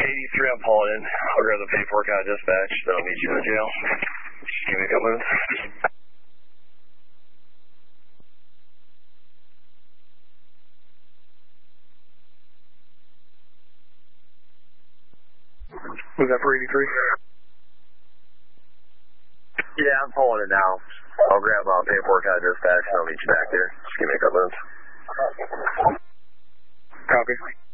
83, I'm pulling in. I'll grab the paperwork out of dispatch, then I'll meet you in the jail. Give me a couple minutes. Was that for 83? Yeah, I'm pulling it now. I'll grab paperwork out of dispatch and I'll meet you back there. Just give me a couple minutes. Copy.